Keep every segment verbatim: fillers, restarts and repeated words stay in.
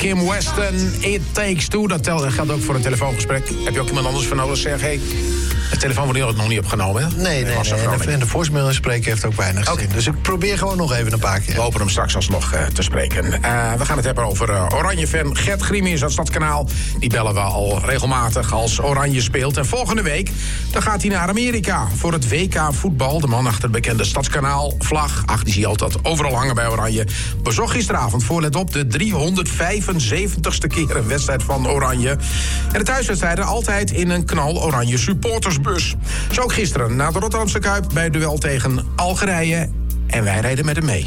Kim Weston, It Takes Two. Dat geldt ook voor een telefoongesprek. Heb je ook iemand anders voor nodig? Zeg, hey, de telefoon wordt nog niet opgenomen, hè? Nee, nee, nee. nee. En de voicemail spreken heeft ook weinig zin. Okay. Dus ik probeer gewoon nog even een paar keer. We hopen hem straks alsnog uh, te spreken. Uh, we gaan het hebben over uh, Oranje-fan Gert Grimius uit Stadskanaal. Die bellen we al regelmatig als Oranje speelt. En volgende week dan gaat hij naar Amerika voor het W K voetbal. De man achter de bekende Stadskanaal-vlag. Ach, die zie je altijd overal hangen bij Oranje. Bezocht gisteravond, voor let op, de driehonderdvijfenzeventigste keer een wedstrijd van Oranje. En de thuiswedstrijden altijd in een knal Oranje supportersbus. Zo ook gisteren na de Rotterdamse Kuip bij het duel tegen Algerije. En wij rijden met hem mee.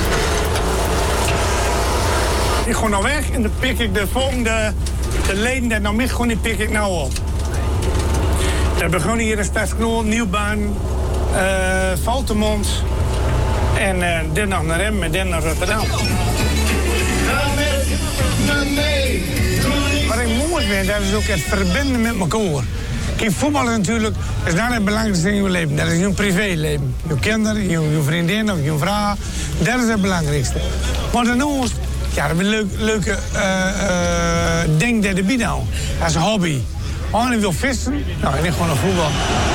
Ik ga nou weg en dan pik ik de volgende de leden die nou mis gewoon die pik ik nou op. We begonnen hier in Stadskanaal, Nieuwbaan, uh, Valtemont en uh, dan nog naar Rem en dan naar Rotterdam. Wat ik mooi vind, dat is ook het verbinden met elkaar. Kijk, voetbal is natuurlijk is daar het belangrijkste in je leven. Dat is je privéleven. Je kinderen, je, je vriendin of je vrouw. Dat is het belangrijkste. Maar daarnaast, ja, dat is een leuk, leuke uh, uh, ding dat erbij nou. Dat is een hobby. Als je wil vissen, nou, en ik gewoon naar voetbal.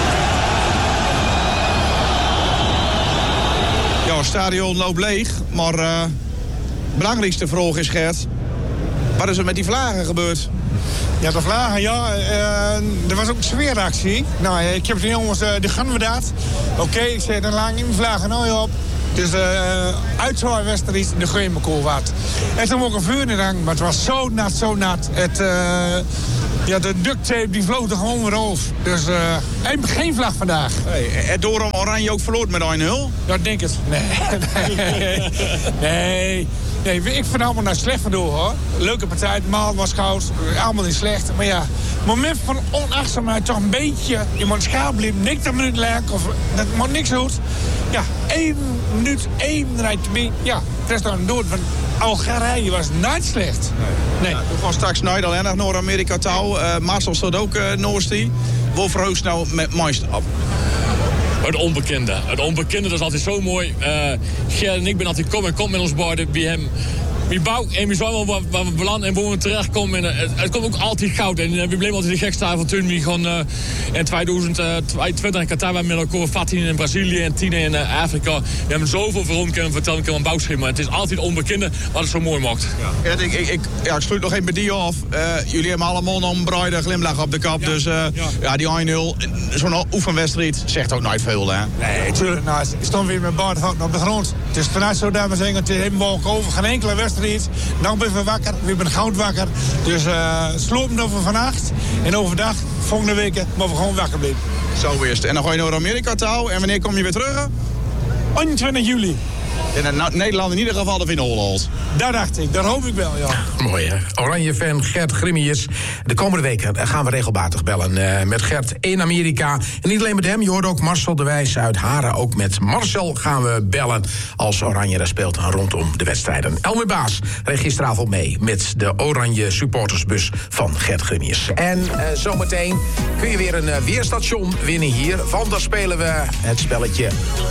Ja, het stadion loopt leeg, maar uh, de belangrijkste vraag is, Gert, wat is er met die vlaggen gebeurd? Ja, de vlaggen, ja. Uh, er was ook een sfeeractie. Nou, ik heb de jongens, uh, die gaan we dat. Oké, okay, ik zei, dan lang in de vlaggen nou op. Dus uh, uit zo'n wedstrijd, de goeie me wat. En toen ook een vuur in hang, maar het was zo nat, zo nat. Het, uh, ja, de duct tape die vloog er gewoon weer over. Dus uh, geen vlag vandaag. Hey, en door om Oranje ook verloor met één nul? Ja, ik denk het. Nee. nee. nee. Nee, ik vind het allemaal naar slecht van door, hoor. Leuke partij, het maal was goud, allemaal niet slecht. Maar ja, het moment van onachtzaamheid toch een beetje. Je moet schaap blijven, niks een minuut lang, of dat moet niks goed. Ja, één minuut, één rijdt mee. Ja, het is dan door van Algerije was nooit slecht. Nee. nee. Ja, we gaan straks nooit alleen nog naar Amerika touw. Uh, Marcel staat ook uh, Noorsti. Waar verhoogt nou met meester op? Het onbekende. Het onbekende, dat is altijd zo mooi. Uh, Ger en ik ben altijd kom en kom met ons borden bij hem. Wie bouwt en wie zijn waar, waar we belanden en waar we terechtkomen. En, uh, het, het komt ook altijd goud. En uh, we bleven altijd de gekste avontuur. We gaan uh, in tweeduizend tweeëntwintig in Qatar met elkaar, veertien in Brazilië en tien in uh, Afrika. We hebben zoveel voor ons kunnen vertellen, kunnen bouwschema. Het is altijd onbekende wat het zo mooi maakt. Ja. Ja, ik, ik, ik, ja, ik sluit nog even bij die af. Uh, jullie hebben allemaal een bruide glimlach op de kap. Ja. Dus uh, ja. Ja, die één nul, zo'n oefenwedstrijd zegt ook nooit veel, hè? Nee, tuurlijk. Nou, ik stond weer met baard op de grond. Het is vanuit zo, dames en heren, het is helemaal over. Geen enkele wedstrijd. Nou ben we wakker, we zijn goud wakker. Dus uh, slopen over vannacht. En overdag, volgende week, maar we gewoon wakker blijven. Zo is het. En dan ga je naar Amerika touw. En wanneer kom je weer terug? eenentwintig juli. In Nederland in ieder geval of in Holland? Daar dacht ik, daar hoop ik wel, ja. Mooi, hè? Oranje-fan Gert Grimius. De komende weken gaan we regelmatig bellen uh, met Gert in Amerika. En niet alleen met hem, je hoort ook Marcel de Wijs uit Haren. Ook met Marcel gaan we bellen als Oranje daar speelt rondom de wedstrijden. Elmer Baas reed gisteravond mee met de Oranje supportersbus van Gert Grimius. En uh, zometeen kun je weer een uh, weerstation winnen hier. Want dan spelen we het spelletje